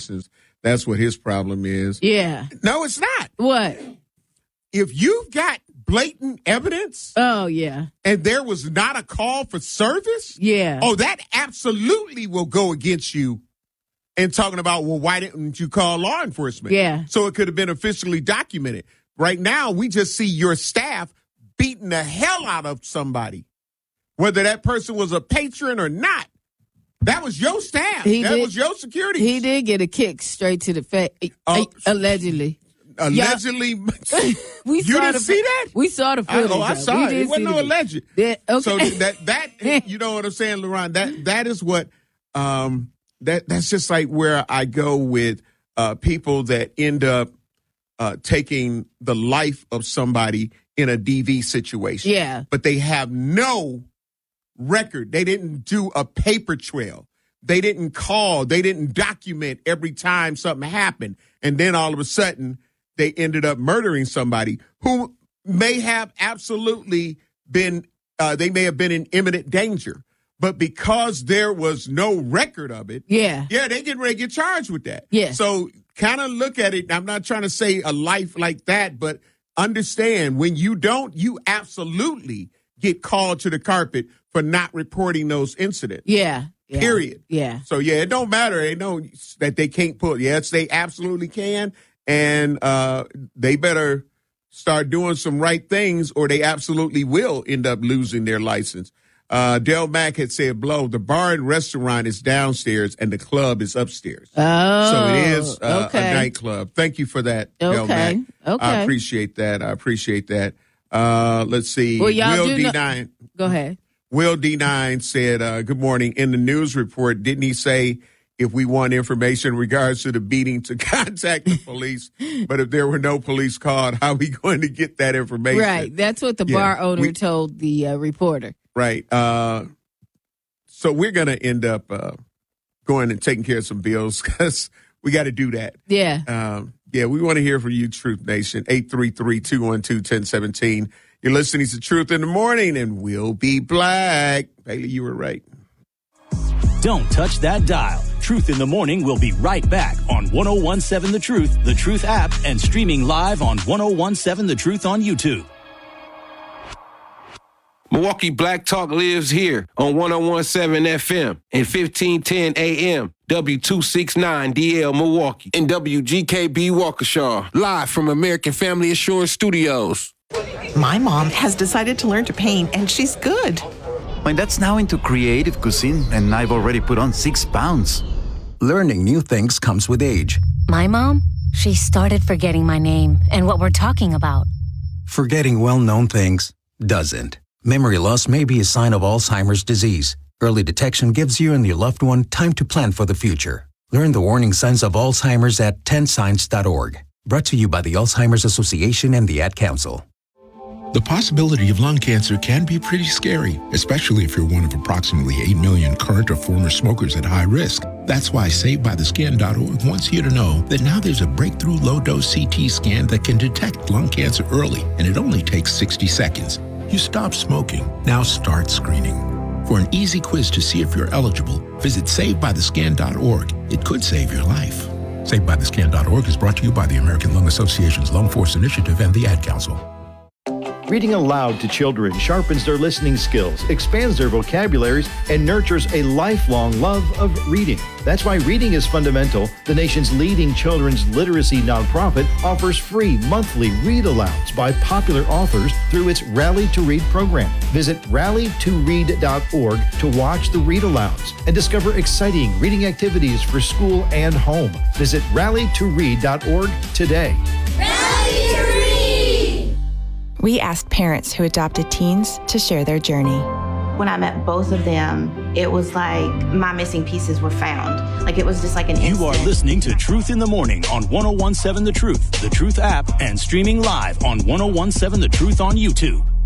license. That's what his problem is. Yeah. No, it's not. What? If you've got blatant evidence. Oh, yeah. And there was not a call for service. Yeah. Oh, that absolutely will go against you. And talking about, well, why didn't you call law enforcement? Yeah. So it could have been officially documented. Right now, we just see your staff beating the hell out of somebody, whether that person was a patron or not. That was your staff. That was your security. He did get a kick straight to the face, allegedly. Allegedly. You didn't see that? We saw the footage. I saw it. It wasn't no alleged. Okay. So that you know what I'm saying, LaRon? That is what that's just like where I go with people that end up taking the life of somebody in a DV situation. Yeah. But they have no record. They didn't do a paper trail. They didn't call. They didn't document every time something happened. And then all of a sudden, they ended up murdering somebody who may have absolutely been, they may have been in imminent danger. But because there was no record of it, they get ready to get charged with that. Yeah. So kind of look at it. I'm not trying to say a life like that, but understand when you don't, you absolutely get called to the carpet for not reporting those incidents. Yeah. Period. Yeah. So, it don't matter. They know that they can't pull. Yes, they absolutely can. And they better start doing some right things or they absolutely will end up losing their license. Del Mack had said, Blow, the bar and restaurant is downstairs and the club is upstairs. Oh, so it is a nightclub. Thank you for that, Del Mack. Okay. I appreciate that. Let's see. Well, y'all Will D9. Go ahead. Will D9 said, good morning. In the news report, didn't he say if we want information in regards to the beating to contact the police? But if there were no police called, how are we going to get that information? Right. That's what the bar owner told the reporter. Right. So we're going to end up going and taking care of some bills because we got to do that. Yeah. We want to hear from you, Truth Nation. 833-212-1017. You're listening to Truth in the Morning, and we'll be black. Bailey, you were right. Don't touch that dial. Truth in the Morning will be right back on 101.7 The Truth app, and streaming live on 101.7 The Truth on YouTube. Milwaukee Black Talk lives here on 101.7 FM and 1510 AM, W269DL Milwaukee, and WGKB Waukesha, live from American Family Assurance Studios. My mom has decided to learn to paint, and she's good. My dad's now into creative cuisine, and I've already put on 6 pounds. Learning new things comes with age. My mom, she started forgetting my name and what we're talking about. Forgetting well-known things doesn't. Memory loss may be a sign of Alzheimer's disease. Early detection gives you and your loved one time to plan for the future. Learn the warning signs of Alzheimer's at 10signs.org. Brought to you by the Alzheimer's Association and the Ad Council. The possibility of lung cancer can be pretty scary, especially if you're one of approximately 8 million current or former smokers at high risk. That's why SaveByTheScan.org wants you to know that now there's a breakthrough low-dose CT scan that can detect lung cancer early, and it only takes 60 seconds. You stop smoking. Now start screening. For an easy quiz to see if you're eligible, visit SaveByTheScan.org. It could save your life. SaveByTheScan.org is brought to you by the American Lung Association's Lung Force Initiative and the Ad Council. Reading aloud to children sharpens their listening skills, expands their vocabularies, and nurtures a lifelong love of reading. That's why Reading is Fundamental, the nation's leading children's literacy nonprofit, offers free monthly read-alouds by popular authors through its Rally to Read program. Visit rallytoread.org to watch the read-alouds and discover exciting reading activities for school and home. Visit rallytoread.org today. Rally to Read! We asked parents who adopted teens to share their journey. When I met both of them, it was like my missing pieces were found. Like it was just like an instant. You are listening to Truth in the Morning on 101.7 The Truth app, and streaming live on 101.7 The Truth on YouTube.